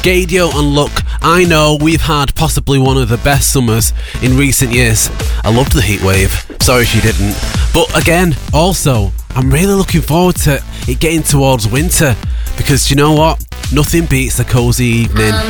Gadio and Look. I know we've had possibly one of the best summers in recent years. I loved the heat wave. Sorry if you didn't. But again, also, I'm really looking forward to it getting towards winter, because you know what? Nothing beats a cosy evening